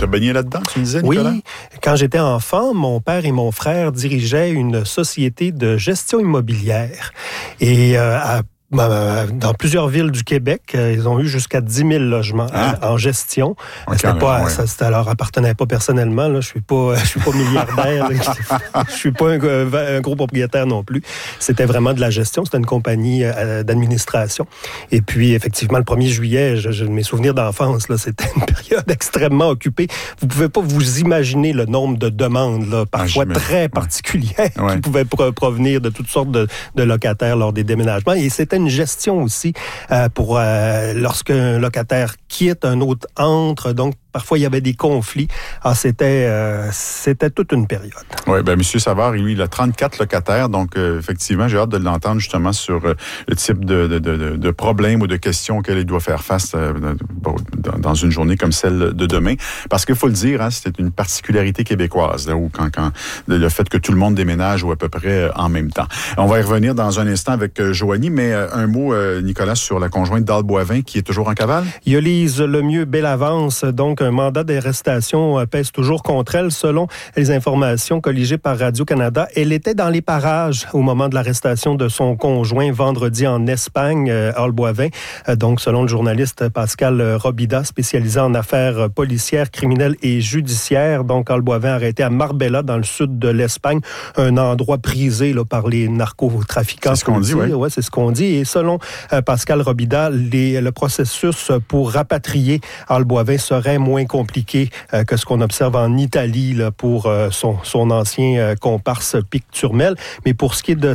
t'as baigné là-dedans, tu me disais, Nicolas? Oui, quand j'étais enfant, mon père et mon frère dirigeaient une société de gestion immobilière. Et dans plusieurs villes du Québec, ils ont eu jusqu'à 10 000 logements en gestion. Ça leur appartenait pas personnellement. Là. Je suis pas milliardaire. Je suis pas un gros propriétaire non plus. C'était vraiment de la gestion. C'était une compagnie d'administration. Et puis, effectivement, le 1er juillet, mes souvenirs d'enfance, là, c'était une période extrêmement occupée. Vous pouvez pas vous imaginer le nombre de demandes, là, parfois très particulières, qui pouvaient provenir de toutes sortes de locataires lors des déménagements. Et c'était une gestion aussi pour lorsqu'un locataire quitte, un autre entre. Donc, parfois, il y avait des conflits. C'était toute une période. Oui, bien, M. Savard, lui, il a 34 locataires. Donc, effectivement, j'ai hâte de l'entendre justement sur le type de problèmes ou de questions auxquelles il doit faire face dans une journée comme celle de demain. Parce qu'il faut le dire, c'est une particularité québécoise, là, où quand le fait que tout le monde déménage ou à peu près en même temps. On va y revenir dans un instant avec Joanie, mais un mot, Nicolas, sur la conjointe d'Al Boivin qui est toujours en cavale? Yolise Lemieux-Bellavance, donc un mandat d'arrestation pèse toujours contre elle. Selon les informations colligées par Radio-Canada, elle était dans les parages au moment de l'arrestation de son conjoint vendredi en Espagne, Al Boivin. Donc, selon le journaliste Pascal Robida, spécialisé en affaires policières, criminelles et judiciaires. Donc, Al Boivin arrêté à Marbella, dans le sud de l'Espagne, un endroit prisé là, par les narcotrafiquants. C'est ce qu'on dit, oui. Ouais, c'est ce qu'on dit. Et selon Pascal Robida, le processus pour rapatrier Al Boivin serait moins compliqué que ce qu'on observe en Italie là, pour son ancien comparse Pic Turmel. Mais pour ce qui est de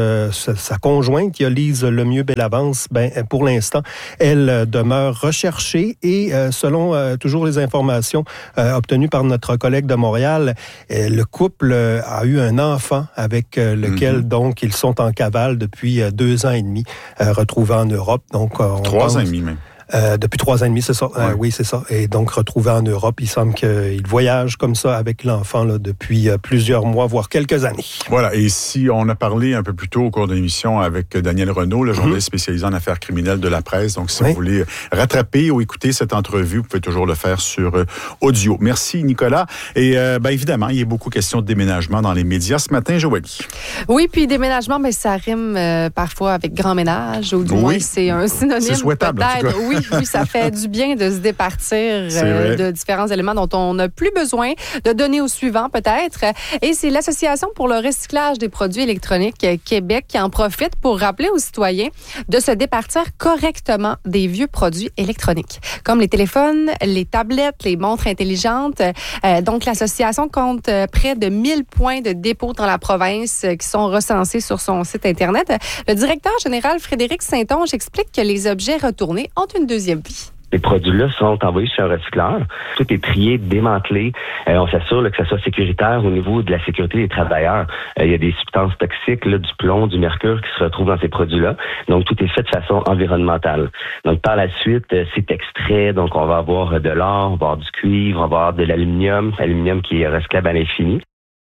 sa conjointe, Yolise Lemieux-Bellavance, pour l'instant, elle demeure recherchée et selon toujours les informations obtenues par notre collègue de Montréal, le couple a eu un enfant avec lequel donc ils sont en cavale depuis 2 ans et demi, retrouvés en Europe. Donc, 3 ans et demi même. Depuis 3 ans et demi, c'est ça. Ouais. Oui, c'est ça. Et donc, retrouvé en Europe, il semble qu'il voyage comme ça avec l'enfant là, depuis plusieurs mois, voire quelques années. Voilà. Et si on a parlé un peu plus tôt au cours de l'émission avec Daniel Renaud, le journaliste spécialisé en affaires criminelles de la presse. Donc, si vous voulez rattraper ou écouter cette entrevue, vous pouvez toujours le faire sur audio. Merci, Nicolas. Et évidemment, il y a beaucoup de questions de déménagement dans les médias ce matin, Joanie. Oui, puis déménagement, ça rime parfois avec grand ménage, ou du moins, c'est un synonyme. C'est souhaitable, peut-être. En tout cas. Oui, ça fait du bien de se départir de différents éléments dont on n'a plus besoin, de donner au suivant peut-être. Et c'est l'Association pour le recyclage des produits électroniques Québec qui en profite pour rappeler aux citoyens de se départir correctement des vieux produits électroniques, comme les téléphones, les tablettes, les montres intelligentes. Donc, l'association compte près de 1000 points de dépôt dans la province qui sont recensés sur son site Internet. Le directeur général Frédéric Saint-Onge explique que les objets retournés ont une deuxième vie. Ces produits-là sont envoyés chez un recycleur. Tout est trié, démantelé. On s'assure que ça soit sécuritaire au niveau de la sécurité des travailleurs. Il y a des substances toxiques, là, du plomb, du mercure qui se retrouvent dans ces produits-là. Donc, tout est fait de façon environnementale. Donc, par la suite, c'est extrait. Donc, on va avoir de l'or, on va avoir du cuivre, on va avoir de l'aluminium qui est recyclable à l'infini.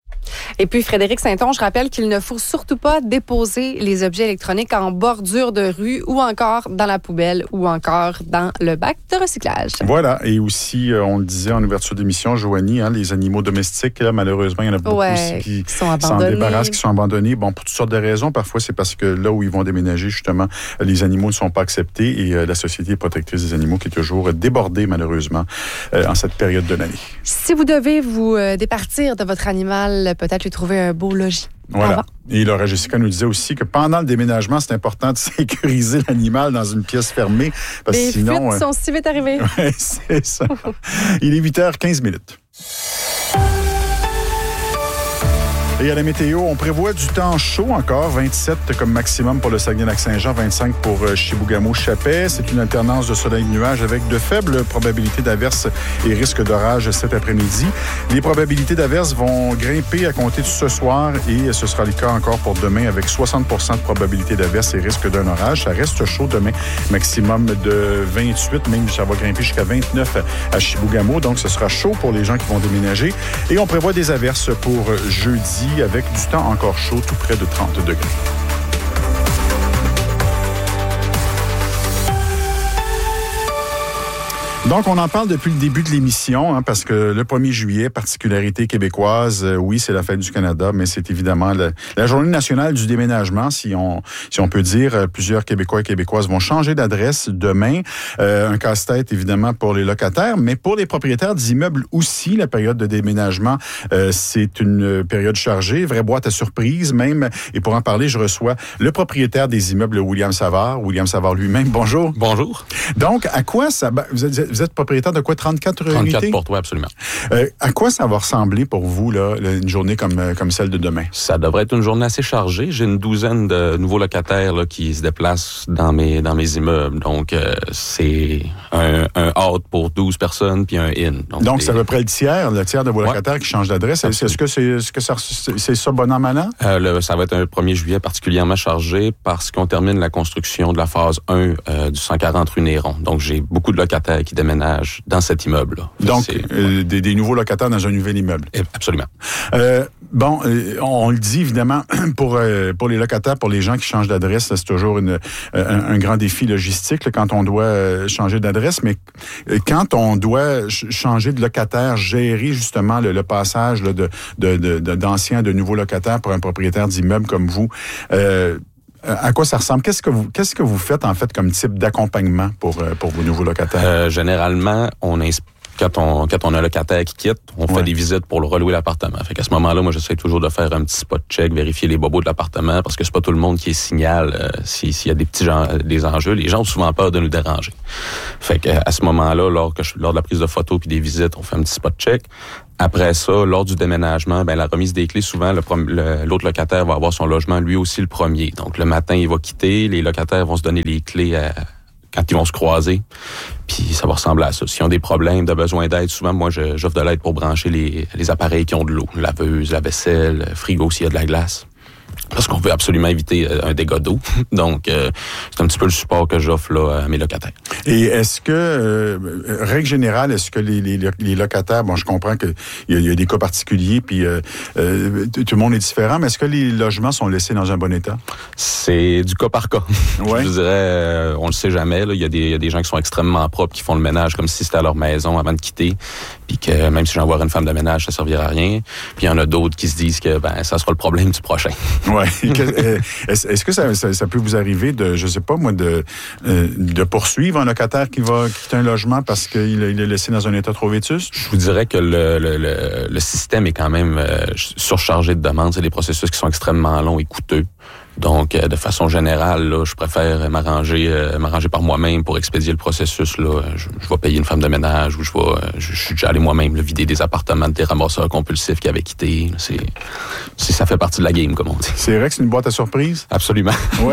Et puis, Frédéric Saint-Onge rappelle qu'il ne faut surtout pas déposer les objets électroniques en bordure de rue ou encore dans la poubelle ou encore dans le bac de recyclage. Voilà. Et aussi, on le disait en ouverture d'émission, Joanie, les animaux domestiques, là, malheureusement, il y en a beaucoup aussi qui s'en débarrassent, qui sont abandonnés. Bon, pour toutes sortes de raisons. Parfois, c'est parce que là où ils vont déménager, justement, les animaux ne sont pas acceptés et la Société protectrice des animaux qui est toujours débordée, malheureusement, en cette période de l'année. Si vous devez vous départir de votre animal, peut-être lui trouver un beau logis. Voilà. Et Laura Jessica nous disait aussi que pendant le déménagement, c'est important de sécuriser l'animal dans une pièce fermée. Parce que sinon. Les fuites sont si vite arrivées. Oui, c'est ça. Il est 8h15. Et à la météo, on prévoit du temps chaud encore, 27 comme maximum pour le Saguenay-Lac-Saint-Jean, 25 pour Chibougamau-Chapais. C'est une alternance de soleil et de nuages avec de faibles probabilités d'averses et risques d'orage cet après-midi. Les probabilités d'averses vont grimper à compter de ce soir et ce sera le cas encore pour demain avec 60 % de probabilité d'averses et risque d'un orage. Ça reste chaud demain, maximum de 28, même ça va grimper jusqu'à 29 à Chibougamau. Donc, ce sera chaud pour les gens qui vont déménager. Et on prévoit des averses pour jeudi, avec du temps encore chaud, tout près de 30 degrés. Donc, on en parle depuis le début de l'émission, parce que le 1er juillet, particularité québécoise, oui, c'est la fête du Canada, mais c'est évidemment la journée nationale du déménagement, si on peut dire. Plusieurs Québécois et Québécoises vont changer d'adresse demain. Un casse-tête, évidemment, pour les locataires, mais pour les propriétaires d'immeubles aussi, la période de déménagement, c'est une période chargée, vraie boîte à surprise même. Et pour en parler, je reçois le propriétaire des immeubles, William Savard. William Savard lui-même, bonjour. Bonjour. Donc, à quoi ça... Vous êtes propriétaire de quoi? 34 unités? 34 portes, oui, absolument. À quoi ça va ressembler pour vous, là, une journée comme celle de demain? Ça devrait être une journée assez chargée. J'ai une douzaine de nouveaux locataires là, qui se déplacent dans mes immeubles. Donc, c'est un out pour 12 personnes puis un in. Donc c'est à peu près le tiers de vos locataires qui changent d'adresse. Est-ce que c'est ça bon an, mal an? Ça va être un 1er juillet particulièrement chargé parce qu'on termine la construction de la phase 1 du 140 rue Néron. Donc, j'ai beaucoup de locataires qui déménagent dans cet immeuble-là. Donc, des nouveaux locataires dans un nouvel immeuble. Absolument. On le dit évidemment, pour les locataires, pour les gens qui changent d'adresse, c'est toujours un grand défi logistique là, quand on doit changer d'adresse, mais quand on doit changer de locataire, gérer justement le passage là, d'anciens, de nouveaux locataires pour un propriétaire d'immeuble comme vous, à quoi ça ressemble? Qu'est-ce que vous faites en fait comme type d'accompagnement pour vos nouveaux locataires? Généralement, quand on a un locataire qui quitte, on fait des visites pour le relouer l'appartement. Fait qu'à ce moment-là, moi, j'essaie toujours de faire un petit spot check, vérifier les bobos de l'appartement, parce que c'est pas tout le monde qui signale s'il y a des enjeux. Les gens ont souvent peur de nous déranger. Fait qu'à ce moment-là, lors de la prise de photos puis des visites, on fait un petit spot check. Après ça, lors du déménagement, la remise des clés, souvent, l'autre locataire va avoir son logement lui aussi le premier. Donc, le matin, il va quitter, les locataires vont se donner les clés quand ils vont se croiser. Puis ça va ressembler à ça. S'ils ont des problèmes, de besoin d'aide, souvent, moi, j'offre de l'aide pour brancher les appareils qui ont de l'eau. Laveuse, la vaisselle, frigo s'il y a de la glace. Parce qu'on veut absolument éviter un dégât d'eau. Donc, c'est un petit peu le support que j'offre là, à mes locataires. Et est-ce que, règle générale, est-ce que les locataires, bon, je comprends qu'il y a des cas particuliers, puis tout le monde est différent, mais est-ce que les logements sont laissés dans un bon état? C'est du cas par cas. Ouais. Je dirais, on le sait jamais. Là. Il y a des gens qui sont extrêmement propres, qui font le ménage comme si c'était à leur maison avant de quitter, puis que même si j'envoie une femme de ménage, ça servira à rien. Puis il y en a d'autres qui se disent que ça sera le problème du prochain. Ouais. Est-ce que ça peut vous arriver de, je sais pas moi, de poursuivre un locataire qui va quitter un logement parce qu'il est laissé dans un état trop vétuste? Je vous dirais que le système est quand même surchargé de demandes. C'est des processus qui sont extrêmement longs et coûteux. Donc, de façon générale, là, je préfère m'arranger par moi-même pour expédier le processus. Là. Je vais payer une femme de ménage ou je suis déjà allé moi-même vider des appartements des ramasseurs compulsifs qui avaient quitté. Ça fait partie de la game, comme on dit. C'est vrai que c'est une boîte à surprise? Absolument. Oui.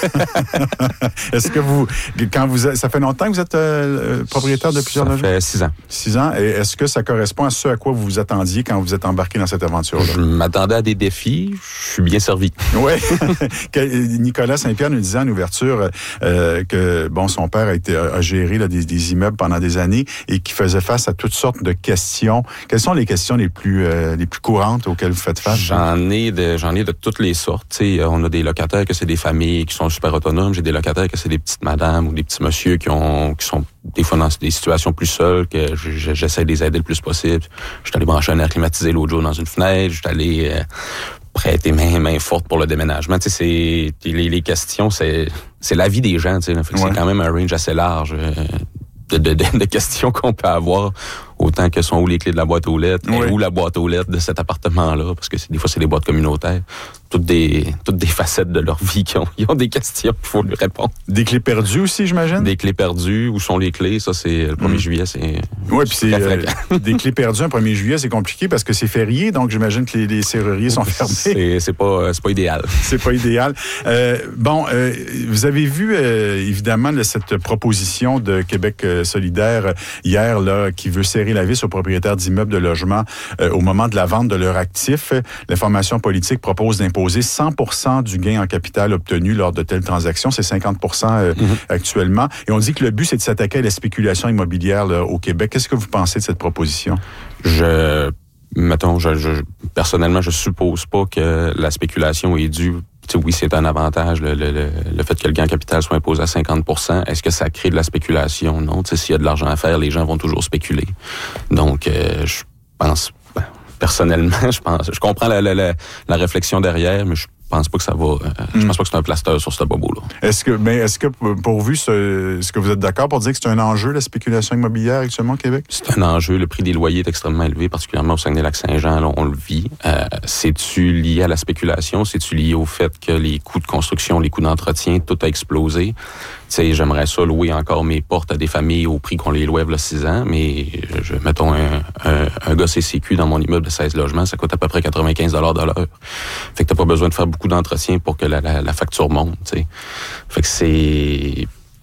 Est-ce que ça fait longtemps que vous êtes propriétaire de plusieurs logements? Ça fait 6 ans. 6 ans. Et est-ce que ça correspond à ce à quoi vous vous attendiez quand vous êtes embarqué dans cette aventure-là? Je m'attendais à des défis. Je suis bien servi. Oui. Nicolas Saint-Pierre nous disait en ouverture que son père a géré là, des immeubles pendant des années et qu'il faisait face à toutes sortes de questions. Quelles sont les questions les plus courantes auxquelles vous faites face? J'en ai de toutes les sortes. T'sais, on a des locataires que c'est des familles qui sont super autonomes. J'ai des locataires que c'est des petites madames ou des petits messieurs qui sont des fois dans des situations plus seules que j'essaie de les aider le plus possible. Je suis allé brancher un air climatisé l'autre jour dans une fenêtre. Je suis allé prêter main forte pour le déménagement. Tu sais, les questions, c'est la vie des gens. Tu sais, c'est quand même un range assez large de questions qu'on peut avoir, autant que sont où les clés de la boîte aux lettres, ou la boîte aux lettres de cet appartement-là, parce que des fois, c'est des boîtes communautaires. Toutes des facettes de leur vie ils ont des questions qu'il faut lui répondre. Des clés perdues aussi, j'imagine? Des clés perdues. Où sont les clés? Ça, c'est le 1er juillet, c'est... Oui, puis c'est des clés perdues un 1er juillet, c'est compliqué parce que c'est férié, donc j'imagine que les serruriers sont fermés. C'est pas idéal. C'est pas idéal. Vous avez vu, évidemment, cette proposition de Québec solidaire hier, là, qui veut serrer la vis aux propriétaires d'immeubles de logement au moment de la vente de leur actif. L'information politique propose d'imposer 100% du gain en capital obtenu lors de telles transactions. C'est 50% actuellement. Et on dit que le but, c'est de s'attaquer à la spéculation immobilière là, au Québec. Qu'est-ce que vous pensez de cette proposition? Personnellement, je suppose pas que la spéculation est due oui, c'est un avantage, le fait que le gain en capital soit imposé à 50%. Est-ce que ça crée de la spéculation? Non. S'il y a de l'argent à faire, les gens vont toujours spéculer. Donc, je pense, personnellement, je comprends la réflexion derrière, mais je pense pas que ça va. Je pense pas que c'est un plaster sur ce bobo-là. Est-ce que pour vous, est-ce que vous êtes d'accord pour dire que c'est un enjeu, la spéculation immobilière actuellement au Québec? C'est un enjeu. Le prix des loyers est extrêmement élevé, particulièrement au Saguenay-Lac-Saint-Jean. Là, on le vit. C'est-tu lié à la spéculation? C'est-tu lié au fait que les coûts de construction, les coûts d'entretien, tout a explosé? J'aimerais ça louer encore mes portes à des familles au prix qu'on les louait il y a 6 ans, mais mettons un gars CCQ dans mon immeuble de 16 logements, ça coûte à peu près 95 $ de l'heure. Fait que t'as pas besoin de faire beaucoup d'entretien pour que la facture monte, t'sais. Fait que c'est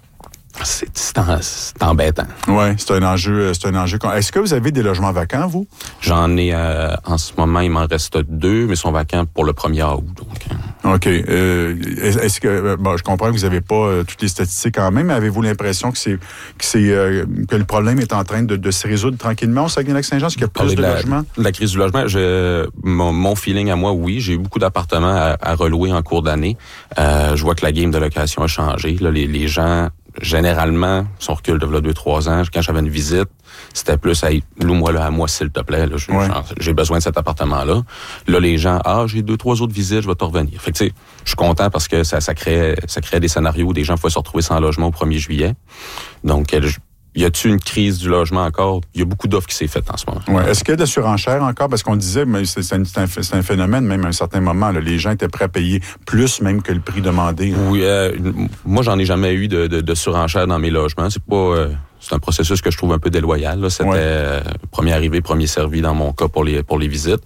embêtant. Oui, c'est un enjeu. Est-ce que vous avez des logements vacants, vous? J'en ai, en ce moment, il m'en reste 2, mais ils sont vacants pour le 1er août. Donc, OK. Est-ce que, je comprends que vous n'avez pas toutes les statistiques quand même, mais avez-vous l'impression que le problème est en train de se résoudre tranquillement au Saguenay-Lac-Saint-Jean? Est-ce qu'il y a plus de logements? La crise du logement, mon feeling à moi, oui, j'ai eu beaucoup d'appartements à relouer en cours d'année. Je vois que la game de location a changé. Là, les gens, généralement, si on recule de 2-3 ans, quand j'avais une visite, c'était plus, hey, loue-moi là à moi, s'il te plaît. Là, j'ai besoin de cet appartement-là. Là, les gens, j'ai 2-3 autres visites, je vais te revenir. Fait que, tu sais, je suis content parce que ça crée des scénarios où des gens pouvaient se retrouver sans logement au 1er juillet. Donc, y a-t-il une crise du logement encore? Il y a beaucoup d'offres qui s'est faites en ce moment. Ouais. Est-ce qu'il y a de surenchère encore? Parce qu'on disait, mais c'est un phénomène, même à un certain moment, là, les gens étaient prêts à payer plus même que le prix demandé. Là. Oui, moi, j'en ai jamais eu de surenchère dans mes logements. C'est un processus que je trouve un peu déloyal. Là. C'était premier arrivé, premier servi dans mon cas pour les visites.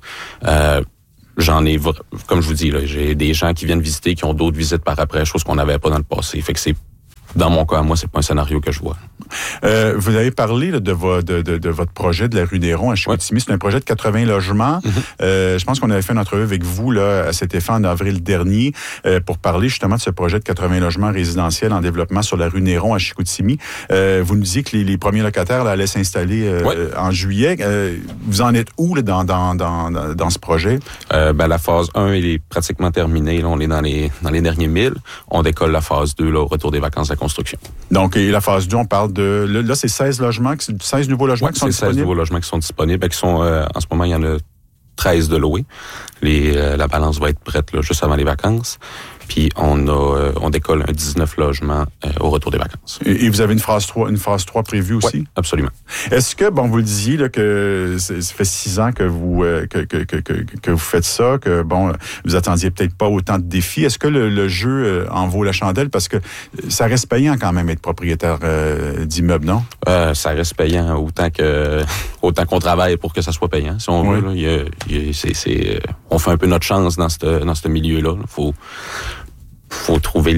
J'en ai, comme je vous dis, là, j'ai des gens qui viennent visiter, qui ont d'autres visites par après, chose qu'on n'avait pas dans le passé. Fait que dans mon cas, moi, c'est pas un scénario que je vois. Vous avez parlé là, de votre projet de la rue Néron à Chicoutimi. Ouais. C'est un projet de 80 logements. Je pense qu'on avait fait une entrevue avec vous là, à cet effet en avril dernier pour parler justement de ce projet de 80 logements résidentiels en développement sur la rue Néron à Chicoutimi. Vous nous disiez que les premiers locataires là, allaient s'installer en juillet. Vous en êtes où là, dans ce projet? La phase 1 elle est pratiquement terminée. Là, on est dans les derniers 1000. On décolle la phase 2 là, au retour des vacances de la construction. Donc, et la phase 2, on parle de... Là, c'est 16 logements, 16 nouveaux logements qui sont disponibles? C'est 16 nouveaux logements qui sont disponibles. En ce moment, il y en a 13 de loués. La balance va être prête là, juste avant les vacances. Puis on décolle un 19 logements au retour des vacances. Et vous avez une phase 3 prévue aussi? Oui, absolument. Est-ce que, vous le disiez, là, que ça fait 6 ans que vous faites ça, que, vous attendiez peut-être pas autant de défis. Est-ce que le jeu en vaut la chandelle? Parce que ça reste payant quand même être propriétaire d'immeuble, non? Ça reste payant autant qu'on travaille pour que ça soit payant, si on veut. Là. On fait un peu notre chance dans ce milieu-là. Faut trouver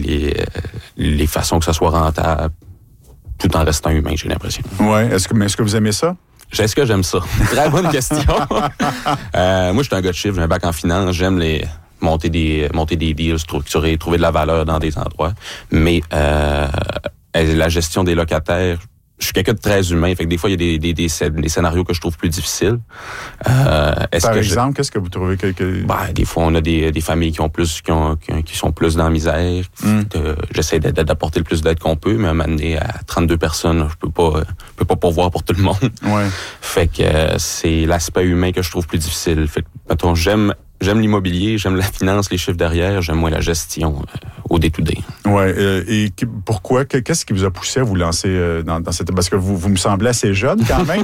les façons que ça soit rentable tout en restant humain, j'ai l'impression. Oui. Est-ce que vous aimez ça? Est-ce que j'aime ça? Très bonne question. Moi, je suis un gars de chiffres, j'ai un bac en finance, j'aime monter des deals structurés, trouver de la valeur dans des endroits. Mais la gestion des locataires, je suis quelqu'un de très humain, fait que des fois, il y a des scénarios que je trouve plus difficiles. Par exemple, qu'est-ce que vous trouvez des fois, on a des familles qui sont plus dans la misère. J'essaie d'apporter le plus d'aide qu'on peut, mais à m'amener à 32 personnes, je peux pas pourvoir pour tout le monde. Ouais. Fait que c'est l'aspect humain que je trouve plus difficile. Fait que, mettons, j'aime l'immobilier, j'aime la finance, les chiffres derrière, j'aime moins la gestion au day-to-day. Ouais. Et pourquoi? Qu'est-ce qui vous a poussé à vous lancer dans cette... Parce que vous me semblez assez jeune quand même.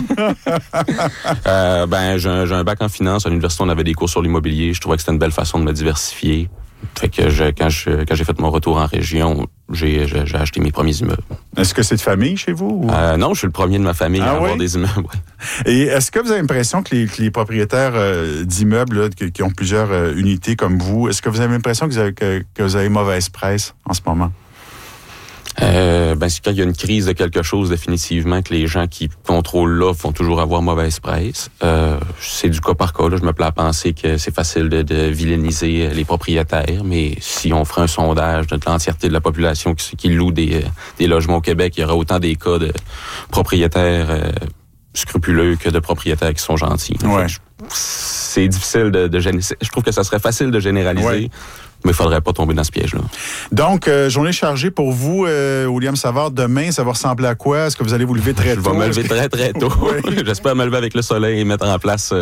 J'ai un bac en finance. À l'université, on avait des cours sur l'immobilier. Je trouvais que c'était une belle façon de me diversifier. Fait que quand j'ai fait mon retour en région, j'ai acheté mes premiers immeubles. Est-ce que c'est de famille chez vous? Ou... Non, je suis le premier de ma famille à avoir des immeubles. Ouais. Et est-ce que vous avez l'impression que les propriétaires d'immeubles là, qui ont plusieurs unités comme vous, est-ce que vous avez l'impression que vous avez mauvaise presse en ce moment? C'est quand il y a une crise de quelque chose, définitivement, que les gens qui contrôlent l'offre vont toujours avoir mauvaise presse. C'est du cas par cas. Là. Je me plais à penser que c'est facile de vilainiser les propriétaires, mais si on ferait un sondage de l'entièreté de la population qui loue des logements au Québec, il y aura autant des cas de propriétaires scrupuleux que de propriétaires qui sont gentils. Ouais. c'est difficile je trouve que ça serait facile de généraliser. Ouais. Mais il ne faudrait pas tomber dans ce piège-là. Donc, journée chargée pour vous, William Savard. Demain, ça va ressembler à quoi? Est-ce que vous allez vous lever très tôt? Je vais me lever très, très tôt. Oui. J'espère me lever avec le soleil et mettre en place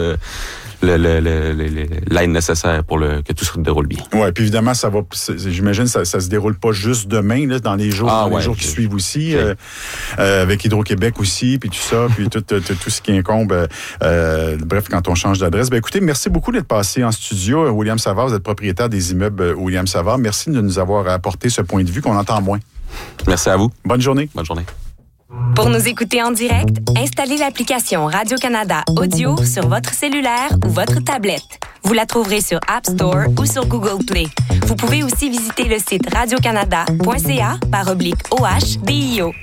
l'aide nécessaire pour que tout se déroule bien. Oui, puis évidemment, j'imagine ça se déroule pas juste demain, là, dans les jours, qui suivent aussi, avec Hydro-Québec aussi, puis tout ça, puis tout ce qui incombe. Bref, quand on change d'adresse. Ben, écoutez, merci beaucoup d'être passé en studio. William Savard, vous êtes propriétaire des immeubles William Savard. Merci de nous avoir apporté ce point de vue qu'on entend moins. Merci à vous. Bonne journée. Bonne journée. Pour nous écouter en direct, installez l'application Radio-Canada Audio sur votre cellulaire ou votre tablette. Vous la trouverez sur App Store ou sur Google Play. Vous pouvez aussi visiter le site radiocanada.ca/OHDIO.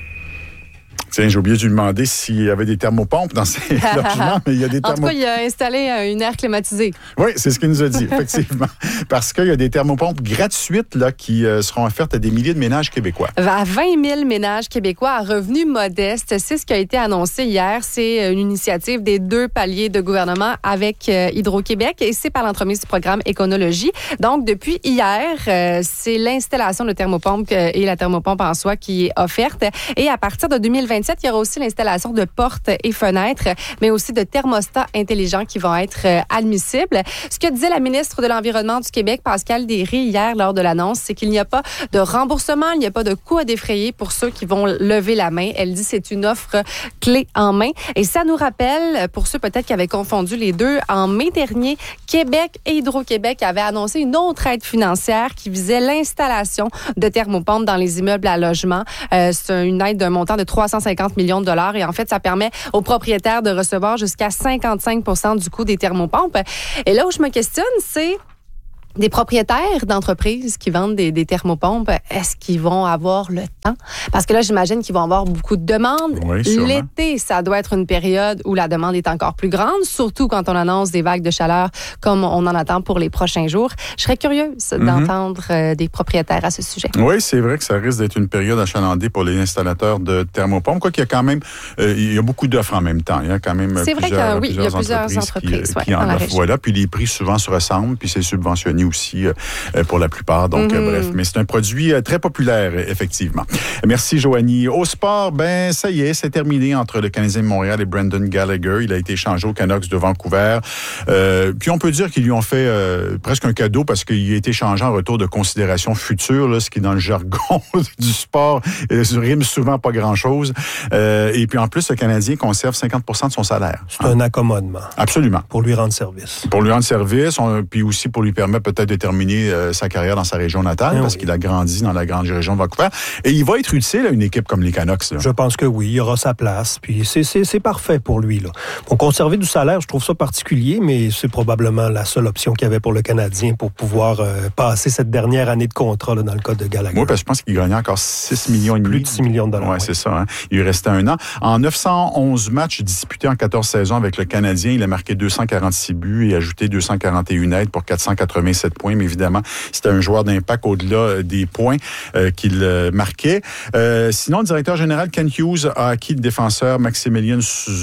Tiens, j'ai oublié de lui demander s'il y avait des thermopompes dans ces logements, mais il y a des En tout cas, il a installé une aire climatisée. Oui, c'est ce qu'il nous a dit, effectivement. Parce qu'il y a des thermopompes gratuites là, qui seront offertes à des milliers de ménages québécois. À 20 000 ménages québécois à revenus modestes. C'est ce qui a été annoncé hier. C'est une initiative des 2 paliers de gouvernement avec Hydro-Québec et c'est par l'entremise du programme Éconologie. Donc, depuis hier, c'est l'installation de thermopompes et la thermopompe en soi qui est offerte. Et à partir de 2027, il y aura aussi l'installation de portes et fenêtres, mais aussi de thermostats intelligents qui vont être admissibles. Ce que disait la ministre de l'Environnement du Québec, Pascale Derry, hier lors de l'annonce, c'est qu'il n'y a pas de remboursement, il n'y a pas de coût à défrayer pour ceux qui vont lever la main. Elle dit que c'est une offre clé en main. Et ça nous rappelle, pour ceux peut-être qui avaient confondu les deux, en mai dernier, Québec et Hydro-Québec avaient annoncé une autre aide financière qui visait l'installation de thermopompes dans les immeubles à logement. C'est une aide d'un montant de 350 millions de dollars et en fait, ça permet aux propriétaires de recevoir jusqu'à 55 % du coût des thermopompes. Et là où je me questionne, c'est des propriétaires d'entreprises qui vendent des thermopompes, est-ce qu'ils vont avoir le temps? Parce que là, j'imagine qu'ils vont avoir beaucoup de demandes. Oui, l'été, ça doit être une période où la demande est encore plus grande, surtout quand on annonce des vagues de chaleur comme on en attend pour les prochains jours. Je serais curieuse d'entendre des propriétaires à ce sujet. Oui, c'est vrai que ça risque d'être une période achalandée pour les installateurs de thermopompes. Quoi qu'il y a quand même, il y a beaucoup d'offres en même temps. Il y a quand même plusieurs entreprises qui en offrent. Voilà, puis les prix souvent se ressemblent, puis c'est subventionné aussi pour la plupart. Donc, bref, mais c'est un produit très populaire, effectivement. Merci, Joanie. Au sport, ben ça y est, c'est terminé entre le Canadien de Montréal et Brendan Gallagher. Il a été échangé aux Canucks de Vancouver. Puis on peut dire qu'ils lui ont fait presque un cadeau parce qu'il a été échangé en retour de considération future, là, ce qui, dans le jargon du sport, rime souvent pas grand-chose. Et puis en plus, le Canadien conserve 50 % de son salaire. C'est un accommodement. Absolument. Pour lui rendre service. Pour lui rendre service, puis aussi pour lui permettre peut-être de terminer sa carrière dans sa région natale, parce qu'il a grandi dans la grande région de Vancouver. Et il va être utile à une équipe comme les Canucks. Là. Je pense que oui, il aura sa place. Puis c'est parfait pour lui. Là. Pour conserver du salaire, je trouve ça particulier, mais c'est probablement la seule option qu'il y avait pour le Canadien pour pouvoir passer cette dernière année de contrat là, dans le cas de Gallagher. Oui, parce que je pense qu'il gagnait encore 6 millions et demi. Plus de 6 millions de dollars. Oui, c'est ça. Hein? Il lui restait un an. En 911 matchs disputés en 14 saisons avec le Canadien, il a marqué 246 buts et ajouté 241 aides pour 487 points. Mais évidemment, c'était un joueur d'impact au-delà des points qu'il marquait. Sinon, le directeur général Ken Hughes a acquis le défenseur Maximilien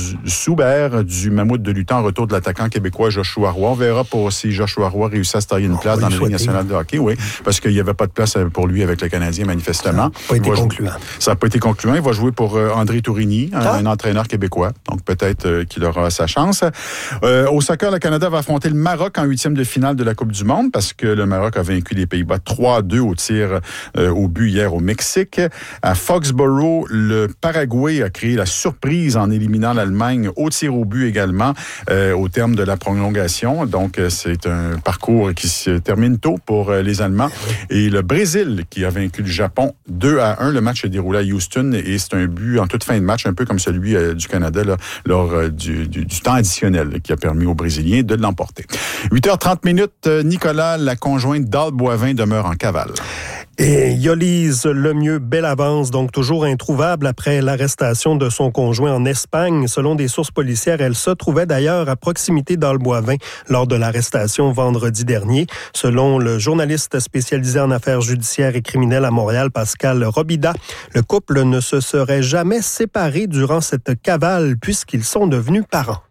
Soubert du Mammouth de Luton en retour de l'attaquant québécois Joshua Roy. On verra si Joshua Roy réussit à se tailler une place dans la Ligue nationale de hockey. Oui, parce qu'il n'y avait pas de place pour lui avec le Canadien, manifestement. Ça n'a pas été concluant. Ça n'a pas été concluant. Il va jouer pour André Tourigny, un entraîneur québécois. Donc, peut-être qu'il aura sa chance. Au soccer, le Canada va affronter le Maroc en 8e de finale de la Coupe du Monde parce que le Maroc a vaincu les Pays-Bas 3-2 au tir au but hier au Mexique. À Foxborough, le Paraguay a créé la surprise en éliminant l'Allemagne au tir au but également au terme de la prolongation. Donc, c'est un parcours qui se termine tôt pour les Allemands. Et le Brésil qui a vaincu le Japon 2-1. Le match s'est déroulé à Houston et c'est un but en toute fin de match, un peu comme celui du Canada là, lors du temps additionnel qui a permis aux Brésiliens de l'emporter. 8h30, Nicolas, la conjointe d'Al Boivin, demeure en cavale. Et Yolise Lemieux Bellavance, donc toujours introuvable après l'arrestation de son conjoint en Espagne. Selon des sources policières, elle se trouvait d'ailleurs à proximité d'Al-Boivin lors de l'arrestation vendredi dernier. Selon le journaliste spécialisé en affaires judiciaires et criminelles à Montréal, Pascal Robida, le couple ne se serait jamais séparé durant cette cavale puisqu'ils sont devenus parents. Je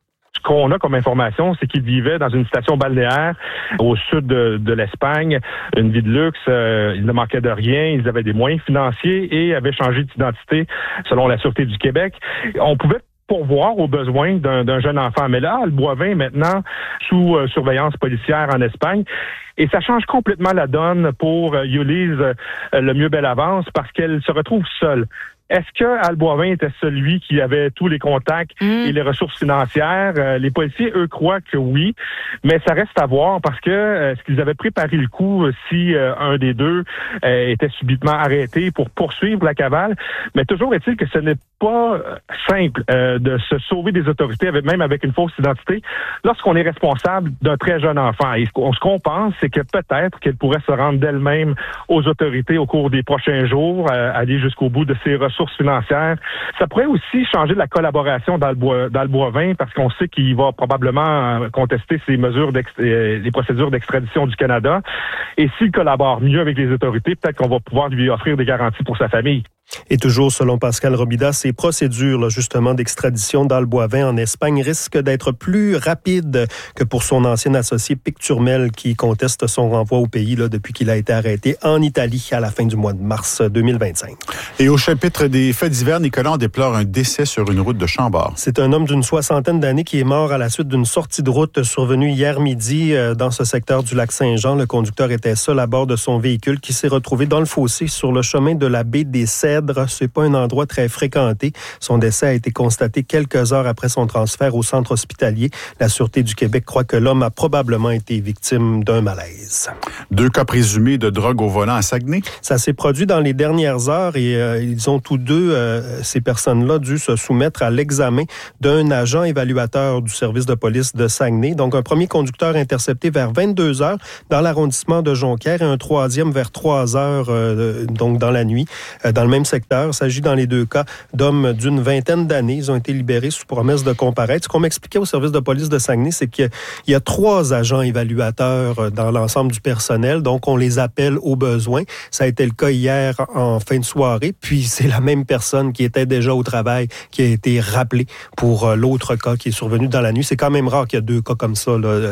qu'on a comme information, c'est qu'ils vivaient dans une station balnéaire au sud de l'Espagne, une vie de luxe. Ils ne manquaient de rien, ils avaient des moyens financiers et avaient changé d'identité selon la Sûreté du Québec. On pouvait pourvoir aux besoins d'un jeune enfant. Mais là, Albois-Vin est maintenant sous surveillance policière en Espagne. Et ça change complètement la donne pour Yulise Le Mieux-Bellavance parce qu'elle se retrouve seule. Est-ce que Albois-Vin était celui qui avait tous les contacts et les ressources financières? Les policiers, eux, croient que oui, mais ça reste à voir parce que est-ce qu'ils avaient préparé le coup si un des deux était subitement arrêté pour poursuivre la cavale? Mais toujours est-il que ce n'est pas simple de se sauver des autorités, même avec une fausse identité, lorsqu'on est responsable d'un très jeune enfant. Et ce qu'on pense, c'est que peut-être qu'elle pourrait se rendre d'elle-même aux autorités au cours des prochains jours, aller jusqu'au bout de ses ressources financières. Ça pourrait aussi changer la collaboration d'Albois-Vin parce qu'on sait qu'il va probablement contester ces mesures les procédures d'extradition du Canada. Et s'il collabore mieux avec les autorités, peut-être qu'on va pouvoir lui offrir des garanties pour sa famille. Et toujours selon Pascal Robida, ces procédures justement d'extradition d'Albois-Vin en Espagne risquent d'être plus rapides que pour son ancien associé Pic Turmel qui conteste son renvoi au pays depuis qu'il a été arrêté en Italie à la fin du mois de mars 2025. Et au chapitre des faits divers, Nicolas, on déplore un décès sur une route de Chambord. C'est un homme d'une 60aine d'années qui est mort à la suite d'une sortie de route survenue hier midi dans ce secteur du lac Saint-Jean. Le conducteur était seul à bord de son véhicule qui s'est retrouvé dans le fossé sur le chemin de la baie des Cèdres. C'est pas un endroit très fréquenté. Son décès a été constaté quelques heures après son transfert au centre hospitalier. La Sûreté du Québec croit que l'homme a probablement été victime d'un malaise. 2 cas présumés de drogue au volant à Saguenay. Ça s'est produit dans les dernières heures et ils ont tous deux, ces personnes-là, dû se soumettre à l'examen d'un agent évaluateur du service de police de Saguenay. Donc, un premier conducteur intercepté vers 22 heures dans l'arrondissement de Jonquière et un troisième vers 3 heures, donc dans la nuit, dans le même secteur. Il s'agit dans les 2 cas d'hommes d'une 20aine d'années. Ils ont été libérés sous promesse de comparaître. Ce qu'on m'expliquait au service de police de Saguenay, c'est qu'il y a 3 agents évaluateurs dans l'ensemble du personnel. Donc, on les appelle au besoin. Ça a été le cas hier en fin de soirée. Puis, c'est la même personne qui était déjà au travail qui a été rappelée pour l'autre cas qui est survenu dans la nuit. C'est quand même rare qu'il y a 2 cas comme ça,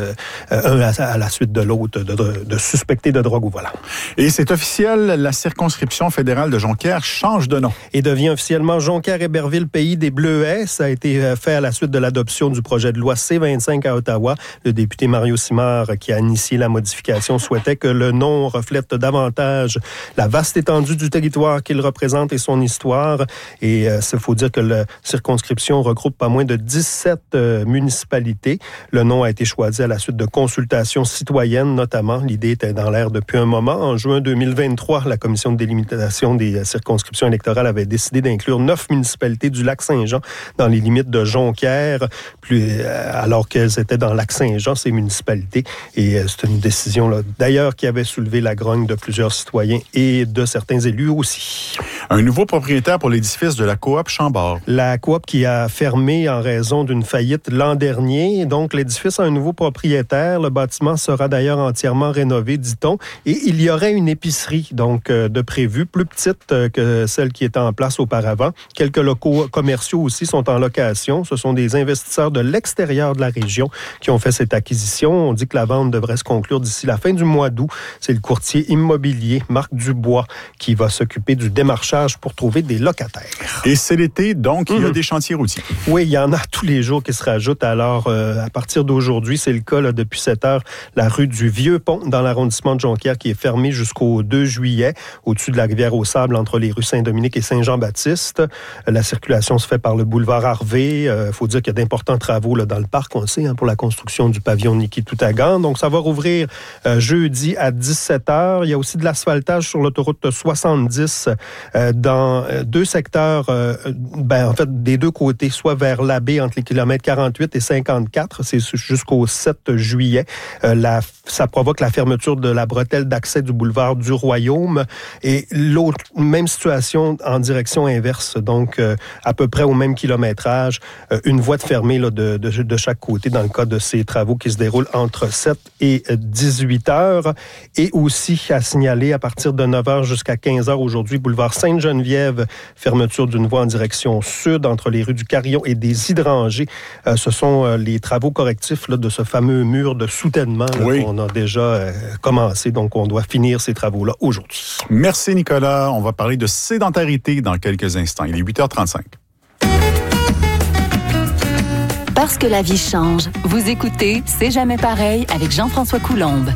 un à la suite de l'autre, de suspectés de drogue au volant. Et c'est officiel, la circonscription fédérale de Jonquière change de nom. Et devient officiellement Jonquière-Héberville, pays des Bleuets. Ça a été fait à la suite de l'adoption du projet de loi C-25 à Ottawa. Le député Mario Simard, qui a initié la modification, souhaitait que le nom reflète davantage la vaste étendue du territoire qu'il représente et son histoire. Et il faut dire que la circonscription regroupe pas moins de 17 municipalités. Le nom a été choisi à la suite de consultations citoyennes, notamment. L'idée était dans l'air depuis un moment. En juin 2023, la commission de délimitation des circonscriptions électorales avait décidé d'inclure 9 municipalités du lac Saint-Jean dans les limites de Jonquière, alors qu'elles étaient dans le lac Saint-Jean, ces municipalités. Et c'est une décision, d'ailleurs, qui avait soulevé la grogne de plusieurs citoyens et de certains élus aussi. Un nouveau propriétaire pour l'édifice de la coop Chambord. La coop qui a fermé en raison d'une faillite l'an dernier. Donc, l'édifice a un nouveau propriétaire. Le bâtiment sera d'ailleurs entièrement rénové, dit-on. Et il y aurait une épicerie, donc, de prévu, plus petite que celle qui était en place auparavant. Quelques locaux commerciaux aussi sont en location. Ce sont des investisseurs de l'extérieur de la région qui ont fait cette acquisition. On dit que la vente devrait se conclure d'ici la fin du mois d'août. C'est le courtier immobilier Marc Dubois qui va s'occuper du démarchage pour trouver des locataires. Et c'est l'été, donc il y a des chantiers routiers. Oui, il y en a tous les jours qui se rajoutent. Alors, à partir d'aujourd'hui, c'est le cas depuis 7 heures, la rue du Vieux-Pont dans l'arrondissement de Jonquière qui est fermée jusqu'au 2 juillet au-dessus de la rivière aux Sables entre les rues Saint-Dominique et Saint-Jean-Baptiste. La circulation se fait par le boulevard Harvey. Il faut dire qu'il y a d'importants travaux dans le parc, on le sait, pour la construction du pavillon Niki-Toutagan. Donc, ça va rouvrir jeudi à 17h. Il y a aussi de l'asphaltage sur l'autoroute 70 dans 2 secteurs, en fait, des 2 côtés, soit vers la baie entre les kilomètres 48 et 54. C'est jusqu'au 7 juillet. Ça provoque la fermeture de la bretelle d'accès du boulevard du Royaume. Et l'autre, même situation circulation en direction inverse, donc à peu près au même kilométrage, une voie de fermée là, de chaque côté dans le cas de ces travaux qui se déroulent entre 7 et 18 heures. Et aussi à signaler à partir de 9 heures jusqu'à 15 heures aujourd'hui, boulevard Sainte-Geneviève, fermeture d'une voie en direction sud entre les rues du Carillon et des Hydrangers. Ce sont les travaux correctifs là, de ce fameux mur de soutènement qu'on a déjà commencé. Donc, on doit finir ces travaux-là aujourd'hui. Merci, Nicolas. On va parler de sédentarité dans quelques instants. Il est 8h35. Parce que la vie change. Vous écoutez C'est jamais pareil avec Jean-François Coulombe.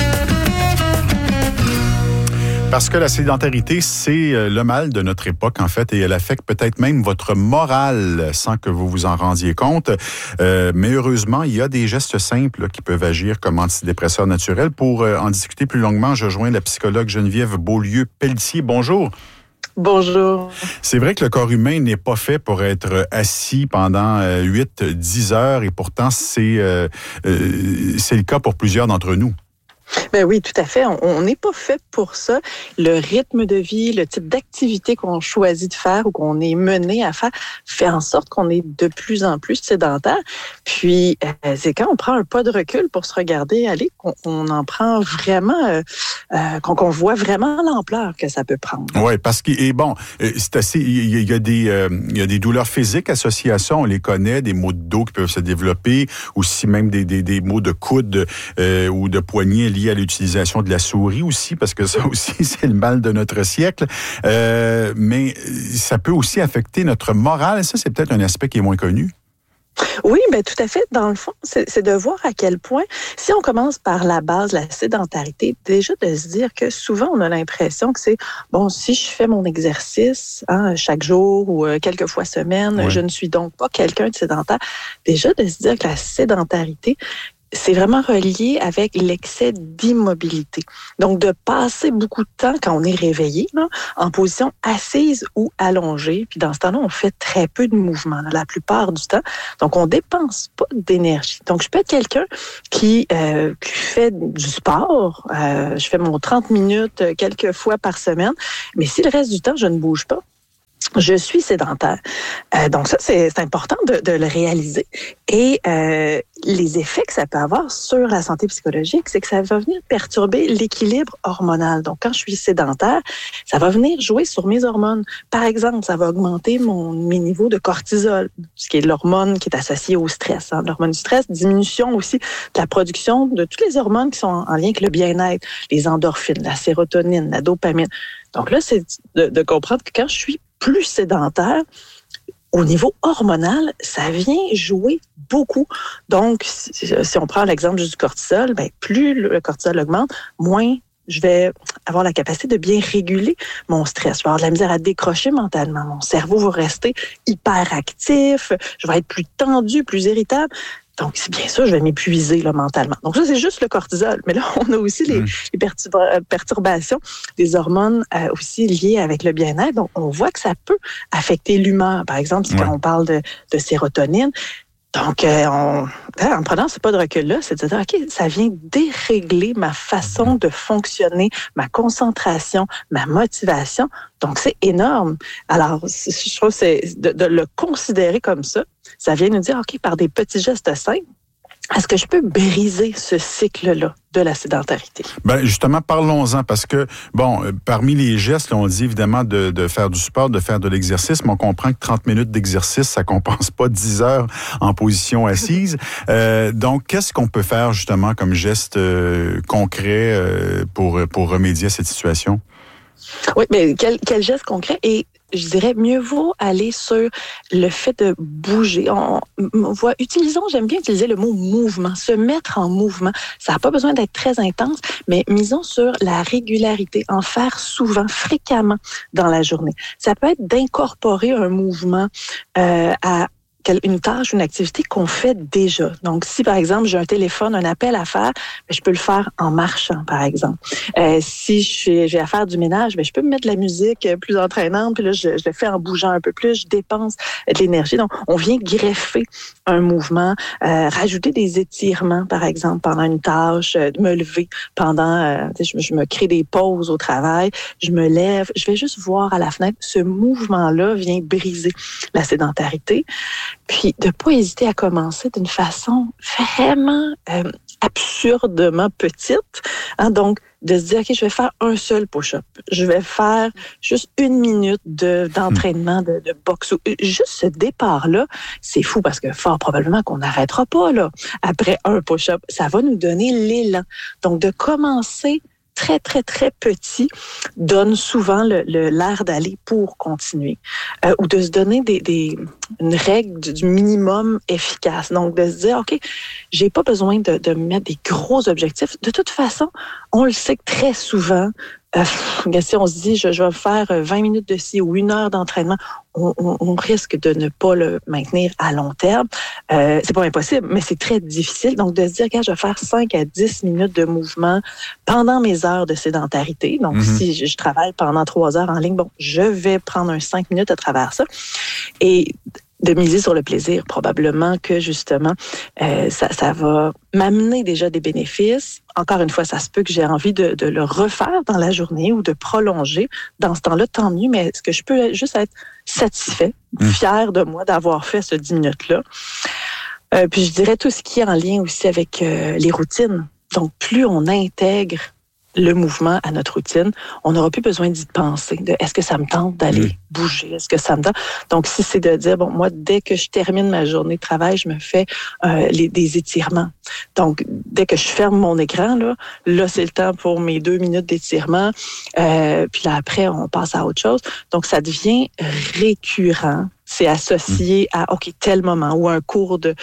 Parce que la sédentarité, c'est le mal de notre époque, en fait, et elle affecte peut-être même votre morale sans que vous vous en rendiez compte. Mais heureusement, il y a des gestes simples qui peuvent agir comme antidépresseurs naturels. Pour en discuter plus longuement, je rejoins la psychologue Geneviève Beaulieu-Pelletier. Bonjour. Bonjour. C'est vrai que le corps humain n'est pas fait pour être assis pendant 8-10 heures, et pourtant, c'est le cas pour plusieurs d'entre nous. Ben oui, tout à fait. On n'est pas fait pour ça. Le rythme de vie, le type d'activité qu'on choisit de faire ou qu'on est mené à faire fait en sorte qu'on est de plus en plus sédentaire. Puis, c'est quand on prend un pas de recul pour se regarder aller qu'on en prend vraiment, qu'on voit vraiment l'ampleur que ça peut prendre. Oui, parce que, et bon, c'est assez, il y a des douleurs physiques associées à ça. On les connaît, des maux de dos qui peuvent se développer, aussi même des maux de coude ou de poignet liés à l'utilisation de la souris aussi, parce que ça aussi, c'est le mal de notre siècle. Mais ça peut aussi affecter notre morale. Ça, c'est peut-être un aspect qui est moins connu. Oui, bien tout à fait. Dans le fond, c'est de voir à quel point, si on commence par la base, la sédentarité, déjà de se dire que souvent, on a l'impression que c'est, bon, si je fais mon exercice chaque jour ou quelques fois semaine, je ne suis donc pas quelqu'un de sédentaire. Déjà de se dire que la sédentarité, c'est vraiment relié avec l'excès d'immobilité. Donc, de passer beaucoup de temps quand on est réveillé, là, en position assise ou allongée. Puis dans ce temps-là, on fait très peu de mouvement, là, la plupart du temps. Donc, on dépense pas d'énergie. Donc, je peux être quelqu'un qui fait du sport. Je fais mon 30 minutes quelques fois par semaine. Mais si le reste du temps, je ne bouge pas, je suis sédentaire. Donc ça, c'est important de le réaliser. Et les effets que ça peut avoir sur la santé psychologique, c'est que ça va venir perturber l'équilibre hormonal. Donc quand je suis sédentaire, ça va venir jouer sur mes hormones. Par exemple, ça va augmenter mes niveaux de cortisol, ce qui est l'hormone qui est associée au stress. L'hormone du stress, diminution aussi de la production de toutes les hormones qui sont en lien avec le bien-être, les endorphines, la sérotonine, la dopamine. Donc là, c'est de comprendre que quand je suis plus sédentaire, au niveau hormonal, ça vient jouer beaucoup. Donc, si on prend l'exemple juste du cortisol, ben, plus le cortisol augmente, moins je vais avoir la capacité de bien réguler mon stress. Je vais avoir de la misère à décrocher mentalement. Mon cerveau va rester hyperactif, je vais être plus tendu, plus irritable. Donc, c'est bien sûr, je vais m'épuiser là, mentalement. Donc, ça, c'est juste le cortisol. Mais là, on a aussi les perturbations des hormones aussi liées avec le bien-être. Donc, on voit que ça peut affecter l'humeur. Par exemple, quand on parle de sérotonine. Donc, en prenant ce pas de recul-là, c'est de dire, OK, ça vient dérégler ma façon de fonctionner, ma concentration, ma motivation. Donc, c'est énorme. Alors, je trouve que c'est de le considérer comme ça. Ça vient nous dire, OK, par des petits gestes simples, est-ce que je peux briser ce cycle-là de la sédentarité? Ben justement, parlons-en, parce que, bon, parmi les gestes, là, on dit évidemment de faire du sport, de faire de l'exercice, mais on comprend que 30 minutes d'exercice, ça compense pas 10 heures en position assise. Donc, qu'est-ce qu'on peut faire justement comme geste concret pour remédier à cette situation? Oui, mais quel geste concret? Et je dirais, mieux vaut aller sur le fait de bouger. J'aime bien utiliser le mot mouvement, se mettre en mouvement. Ça n'a pas besoin d'être très intense, mais misons sur la régularité, en faire souvent, fréquemment dans la journée. Ça peut être d'incorporer un mouvement à une tâche, une activité qu'on fait déjà. Donc, si, par exemple, j'ai un téléphone, un appel à faire, bien, je peux le faire en marchant, par exemple. Si j'ai à faire du ménage, bien, je peux me mettre de la musique plus entraînante, puis là, je le fais en bougeant un peu plus, je dépense de l'énergie. Donc, on vient greffer un mouvement, rajouter des étirements, par exemple, pendant une tâche, me lever pendant, je me crée des pauses au travail, je me lève, je vais juste voir à la fenêtre. Ce mouvement-là vient briser la sédentarité. Puis, de ne pas hésiter à commencer d'une façon vraiment absurdement petite. Hein? Donc, de se dire, OK, je vais faire un seul push-up. Je vais faire juste 1 minute d'entraînement de boxe. Juste ce départ-là, c'est fou parce que fort probablement qu'on n'arrêtera pas là. Après un push-up, ça va nous donner l'élan. Donc, de commencer très, très, très petit donne souvent l'air d'aller pour continuer. Ou de se donner une règle du minimum efficace. Donc, de se dire, OK, j'ai pas besoin de mettre des gros objectifs. De toute façon, on le sait que très souvent, si on se dit, je vais faire 20 minutes de ci ou 1 heure d'entraînement, on risque de ne pas le maintenir à long terme. C'est pas impossible, mais c'est très difficile. Donc, de se dire, je vais faire 5 à 10 minutes de mouvement pendant mes heures de sédentarité. Donc, si je travaille pendant 3 heures en ligne, je vais prendre 5 minutes à travers ça. Et de miser sur le plaisir, probablement que justement, ça va m'amener déjà des bénéfices. Encore une fois, ça se peut que j'ai envie de le refaire dans la journée ou de prolonger. Dans ce temps-là, tant mieux, mais est-ce que je peux juste être satisfait, fier de moi d'avoir fait ce 10 minutes-là? Puis je dirais tout ce qui est en lien aussi avec les routines. Donc, plus on intègre le mouvement à notre routine, on n'aura plus besoin d'y penser. Est-ce que ça me tente d'aller bouger? Est-ce que ça me tente? Donc, si c'est de dire, moi, dès que je termine ma journée de travail, je me fais des étirements. Donc, dès que je ferme mon écran, là c'est le temps pour mes 2 minutes d'étirement. Puis là, après, on passe à autre chose. Donc, ça devient récurrent. C'est associé à, OK, tel moment ou un cours de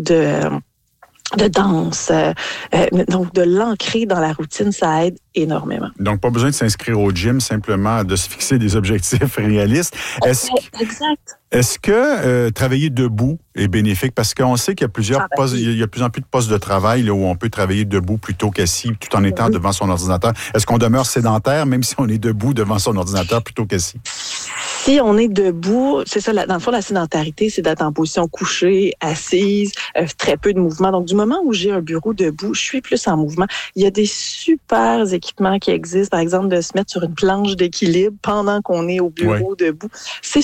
danse. Donc, de l'ancrer dans la routine, ça aide énormément. Donc, pas besoin de s'inscrire au gym, simplement de se fixer des objectifs réalistes. Exact. Est-ce que travailler debout est bénéfique? Parce qu'on sait qu'il y a plusieurs postes, il y a de plus en plus de postes de travail là, où on peut travailler debout plutôt qu'assis, tout en étant devant son ordinateur. Est-ce qu'on demeure sédentaire, même si on est debout devant son ordinateur plutôt qu'assis? Si on est debout, c'est ça, dans le fond, la sédentarité, c'est d'être en position couchée, assise, très peu de mouvement. Donc, du moment où j'ai un bureau debout, je suis plus en mouvement. Il y a des super équipements qui existent, par exemple, de se mettre sur une planche d'équilibre pendant qu'on est au bureau debout. C'est